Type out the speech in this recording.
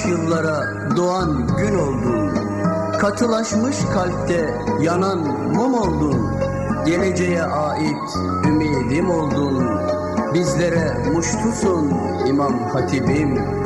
geçmiş yıllara doğan gün oldun. Katılaşmış kalpte yanan mum oldun. Geleceğe ait ümidim oldun. Bizlere muştusun İmam Hatibim.